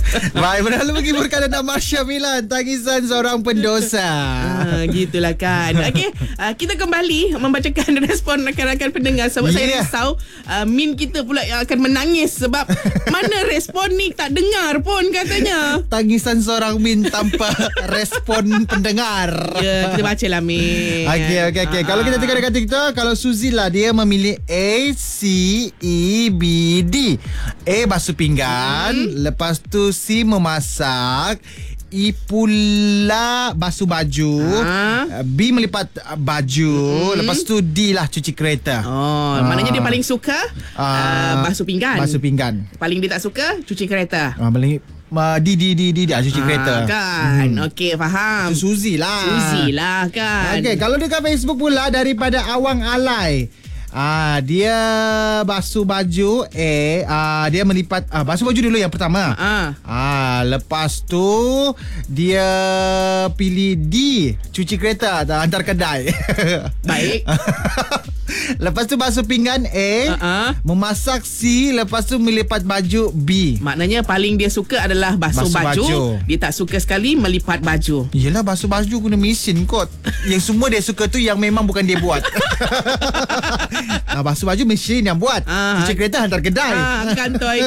Baik, berlalu menghiburkan anda Marsha Milan, tangisan seorang pendosa. Gitulah kan. Okey, kita kembali membacakan respon rakan-rakan pendengar. Sebab saya risau Min kita pula yang akan menangis. Sebab mana respon ni tak dengar pun katanya. Tangisan seorang Min tanpa respon pendengar. Ya, kita bacalah Min. Okey. Kalau kita tengok dekat TikTok, kalau Suzy lah, dia memilih A, C, E, B, D. A, basuh pinggan. Lepas tu C, memasak. E pula basuh baju. B, melipat baju. Lepas tu D lah, cuci kereta. Maknanya dia paling suka basuh pinggan. Basuh pinggan. Paling dia tak suka cuci kereta. Paling di cuci kereta kan. Okey, faham. Itu Suzy lah kan. Okey, kalau dekat Facebook pula daripada Awang Alai, dia basuh baju dia melipat basuh baju dulu yang pertama. Lepas tu dia pilih D, cuci kereta, hantar kedai. Baik. Lepas tu basuh pinggan A, memasak C, lepas tu melipat baju B. Maknanya paling dia suka adalah basuh baju. Dia tak suka sekali melipat baju. Yelah, basuh baju guna mesin kot. Yang semua dia suka tu yang memang bukan dia buat. Basuh baju mesin yang buat. Cuci kereta hantar kedai. Kantoi.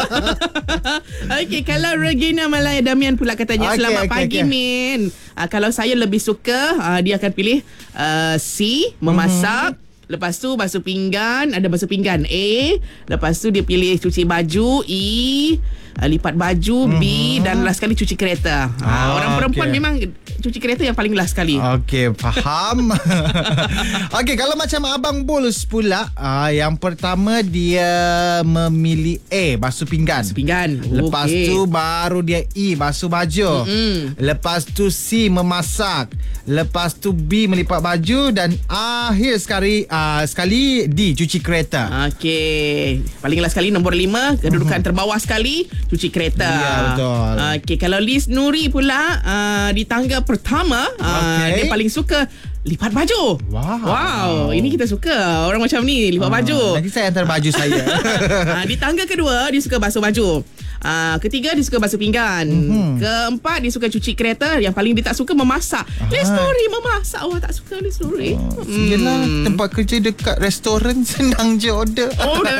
Okey, kalau Regina Malaya Damian pula katanya, selamat pagi Min. Kalau saya lebih suka, dia akan pilih C, memasak. Lepas tu basuh pinggan, ada basuh pinggan A. Lepas tu dia pilih cuci baju E, lipat baju B, dan last sekali cuci kereta. Orang perempuan memang cuci kereta yang paling last sekali. Okey, faham. Okey, kalau macam Abang Bulls pula, yang pertama dia memilih A, basuh pinggan. Lepas tu baru dia E, basuh baju. Lepas tu C, memasak. Lepas tu B, melipat baju. Dan akhir sekali D, cuci kereta. Okey, paling last sekali nombor 5, kedudukan terbawah sekali, cuci kereta. Ya, betul. Okey, kalau Liz Nuri pula, di tangga pertama, dia paling suka lipat baju. Wow, ini kita suka. Orang macam ni lipat baju. Nanti saya hantar baju saya. Di tangga kedua dia suka basuh baju. Ketiga dia suka basuh pinggan. Keempat dia suka cuci kereta. Yang paling dia tak suka memasak. Liz-Nuri memasak. Awak tak suka Liz-Nuri? Yelah, tempat kerja dekat restoran, senang je order.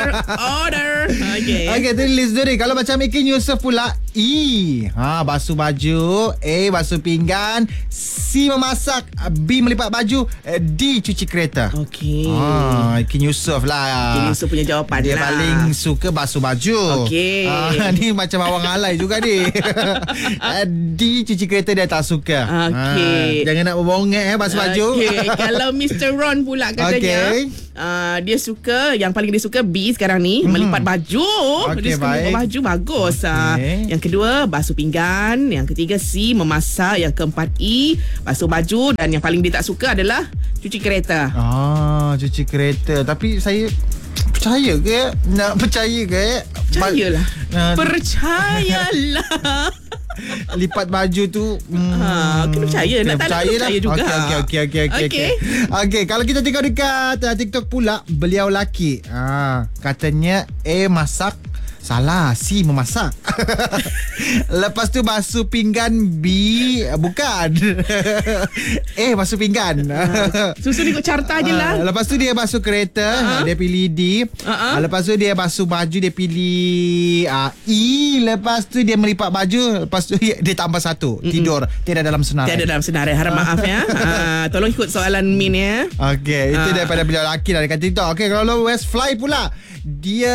Okey, tu Liz-Nuri. Kalau macam Ikin Yusof pula, E, basuh baju. A, basuh pinggan. C, memasak. B, melipat baju. D, cuci kereta. Okey. Ikin Yusof lah. Ikin Yusof punya jawapan dia lah. Dia paling suka basuh baju. Okey. Ni macam Awang Alai juga ni. D, cuci kereta dia tak suka. Okey. Jangan nak berbongek basuh baju. Okey. Kalau Mr. Ron pula katanya, dia suka, yang paling dia suka B sekarang ni, melipat baju. Dia suka melipat baju, bagus. Yang kedua basuh pinggan. Yang ketiga C, memasak. Yang keempat E, basuh baju. Dan yang paling dia tak suka adalah cuci kereta. Cuci kereta. Tapi saya percaya ke? Nak percaya ke? Percayalah. Percayalah. Lipat baju tu kena percaya. Nak tak nak percaya juga. Okey, kalau kita tengok dekat TikTok pula, beliau lelaki, katanya A, masak. Salah, C, memasak. Lepas tu basuh pinggan. B, bukan. Basuh pinggan. Susun ikut carta je lah. Lepas tu dia basuh kereta. Dia pilih D. Lepas tu dia basuh baju. Dia pilih E. Lepas tu dia melipat baju. Lepas tu dia tambah satu. Tidur. Tiada dalam senarai. Tiada dalam senarai. Harap maaf ya. Tolong ikut soalan Min ya. Okey, itu daripada beliau lelaki lah dekat TikTok. Okey, kalau Westfly pula, dia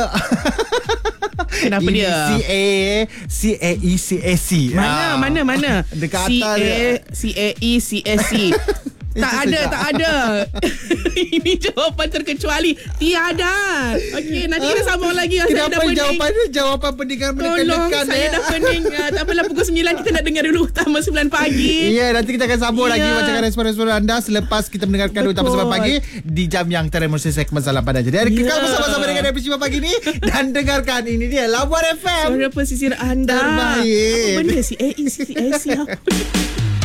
kenapa dia? C-A-E-C-A-C. Mana? Dekat atas C-A-E-C-A-C. Tak ada. Ini jawapan terkecuali. Tiada. Okey, nanti kita sambung lagi. Kenapa jawapan pendengar tolong, saya dah pening. Tak apalah, pukul 9 kita nak dengar dulu Utama 9 pagi. Ya, nanti kita akan sambung lagi bacakan respon-respon anda selepas kita mendengarkan Utama 9 pagi di jam yang teremosi segmen Salam Pada. Jadi kekal bersama-sama dengan episode pagi ni dan dengarkan ini dia Labuan FM. Suara pesisir anda. Terbaik. Apa benda C-A-E-C-A-C?